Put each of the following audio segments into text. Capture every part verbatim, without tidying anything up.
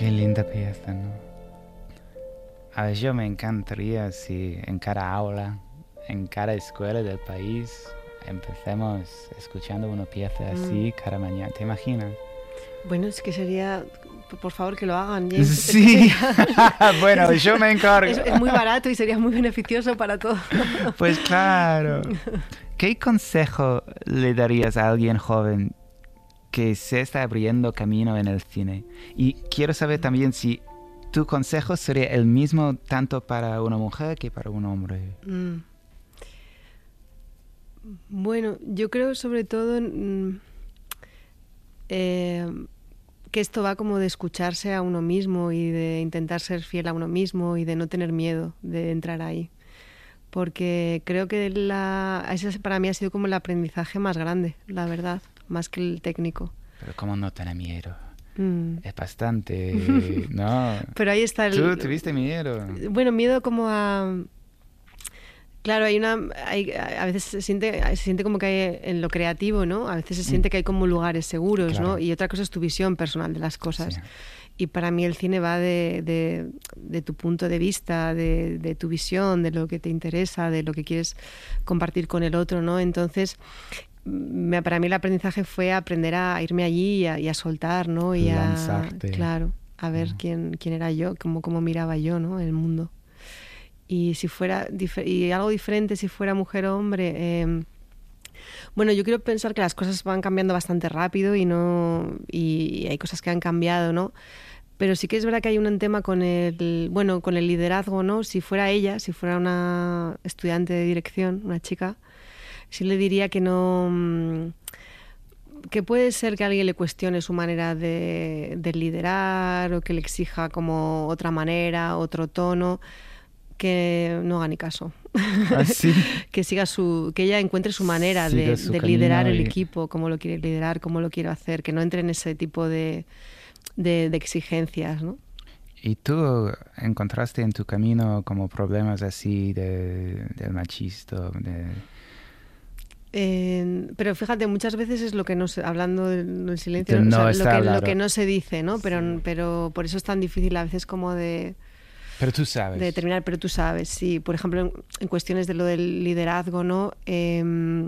Qué linda pieza, ¿no? A ver, yo me encantaría si en cada aula, en cada escuela del país, empecemos escuchando una pieza así Mm. cada mañana. ¿Te imaginas? Bueno, es que sería... Por favor, que lo hagan. Sí. Es que sería... Bueno, yo me encargo. Es, es muy barato y sería muy beneficioso para todos. Pues claro. ¿Qué consejo le darías a alguien joven que se está abriendo camino en el cine? Y quiero saber también si tu consejo sería el mismo tanto para una mujer que para un hombre. Mm. Bueno, yo creo sobre todo mm, eh, que esto va como de escucharse a uno mismo y de intentar ser fiel a uno mismo y de no tener miedo de entrar ahí. Porque creo que la, ese para mí ha sido como el aprendizaje más grande, la verdad, más que el técnico. Pero cómo no tener miedo. Mm. Es bastante, ¿no? Pero ahí está el... ¿Tú tuviste miedo? Bueno, miedo como a... Claro, hay una... Hay, a veces se siente, se siente como que hay en lo creativo, ¿no? A veces se siente que hay como lugares seguros, Claro. ¿no? Y otra cosa es tu visión personal de las cosas. Sí. Y para mí el cine va de, de, de tu punto de vista, de, de tu visión, de lo que te interesa, de lo que quieres compartir con el otro, ¿no? Entonces, me, para mí el aprendizaje fue aprender a irme allí y a, y a soltar, ¿no? Y Lanzarte. a, claro, a ver Mm. quién, quién era yo, cómo, cómo miraba yo, ¿no? El mundo. Y si fuera dif- y algo diferente, si fuera mujer o hombre... Eh, bueno, yo quiero pensar que las cosas van cambiando bastante rápido y no y hay cosas que han cambiado, ¿no? Pero sí que es verdad que hay un tema con el, bueno, con el liderazgo, ¿no? Si fuera ella, si fuera una estudiante de dirección, una chica, sí le diría que no, que puede ser que alguien le cuestione su manera de, de liderar o que le exija como otra manera, otro tono, que no haga ni caso. ¿Ah, sí? Que siga su, que ella encuentre su manera Siga de, su de liderar el camino y- equipo, cómo lo quiere liderar, cómo lo quiere hacer, que no entre en ese tipo de, de, de exigencias, ¿no? ¿Y tú encontraste en tu camino como problemas así de, del machista? De... Eh, pero fíjate, muchas veces es lo que no se, hablando del, del silencio, De ¿no? no O sea, está lo, que, hablado. lo que no se dice, ¿no? Pero, Sí. pero por eso es tan difícil a veces como de, Pero tú sabes. de determinar, pero tú sabes, sí, por ejemplo, en, en cuestiones de lo del liderazgo, ¿no? Eh,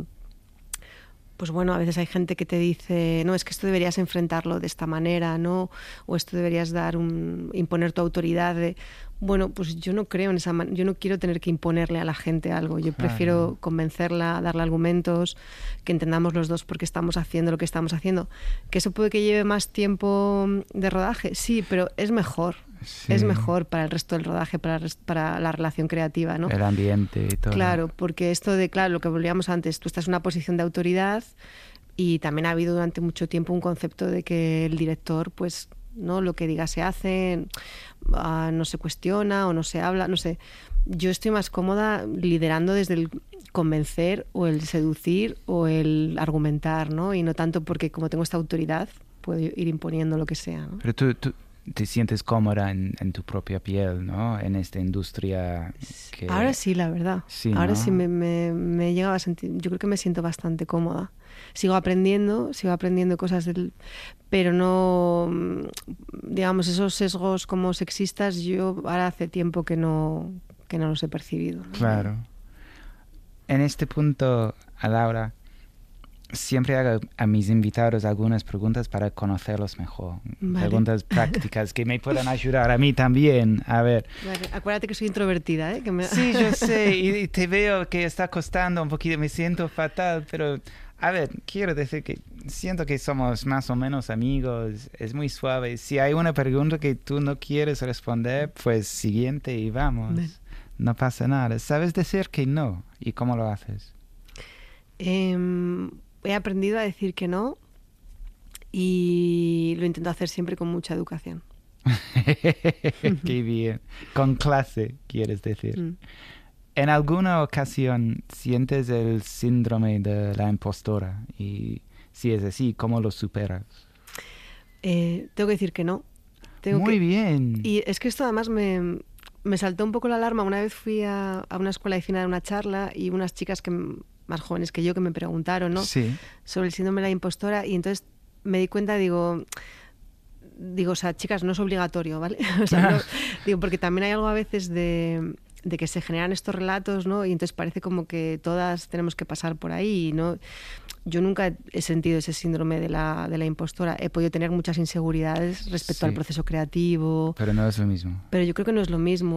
pues bueno, a veces hay gente que te dice, no, es que esto deberías enfrentarlo de esta manera, ¿no? O esto deberías dar un, imponer tu autoridad. De... Bueno, pues yo no creo en esa manera, yo no quiero tener que imponerle a la gente algo. Yo Claro. prefiero convencerla, darle argumentos, que entendamos los dos por qué estamos haciendo lo que estamos haciendo. ¿Que eso puede que lleve más tiempo de rodaje? Sí, pero es mejor. Sí. Es mejor para el resto del rodaje, para, el rest- para la relación creativa, ¿no? El ambiente y todo. Claro, porque esto de, claro, lo que volvíamos antes, tú estás en una posición de autoridad y también ha habido durante mucho tiempo un concepto de que el director, pues, no, lo que diga se hace, uh, no se cuestiona o no se habla, no sé. Yo estoy más cómoda liderando desde el convencer o el seducir o el argumentar, ¿no? Y no tanto porque como tengo esta autoridad puedo ir imponiendo lo que sea, ¿no? Pero tú, tú te sientes cómoda en, en tu propia piel, ¿no? En esta industria que... Ahora sí, la verdad. Sí, Ahora ¿no? sí me, me, me he llegado a sentir, yo creo que me siento bastante cómoda. Sigo aprendiendo, sigo aprendiendo cosas del... Pero no, digamos, esos sesgos como sexistas, yo ahora hace tiempo que no, que no los he percibido, ¿no? Claro. En este punto, a Laura, siempre hago a mis invitados algunas preguntas para conocerlos mejor. Vale. Preguntas prácticas que me puedan ayudar a mí también. A ver. Vale, acuérdate que soy introvertida, ¿eh? Que me... Sí, yo sé, y, y te veo que está costando un poquito, me siento fatal, pero a ver, quiero decir que siento que somos más o menos amigos, es muy suave. Si hay una pregunta que tú no quieres responder, pues siguiente y vamos. Ven. No pasa nada. ¿Sabes decir que no? ¿Y cómo lo haces? Eh, he aprendido a decir que no y lo intento hacer siempre con mucha educación. Qué bien. Con clase, quieres decir. Mm. ¿En alguna ocasión sientes el síndrome de la impostora? Y si es así, ¿cómo lo superas? Eh, tengo que decir que no. Tengo Muy que... bien. Y es que esto además me, me saltó un poco la alarma. Una vez fui a, a una escuela de cine a dar una charla y unas chicas que, más jóvenes que yo que me preguntaron, ¿no? Sí. Sobre el síndrome de la impostora y entonces me di cuenta, digo, digo, o sea, chicas, no es obligatorio, ¿vale? O sea, no, digo, porque también hay algo a veces de, de que se generan estos relatos, ¿no? Y entonces parece como que todas tenemos que pasar por ahí, ¿no? Yo nunca he sentido ese síndrome de la, de la impostora. He podido tener muchas inseguridades respecto Sí. al proceso creativo. Pero no es lo mismo. Pero yo creo que no es lo mismo.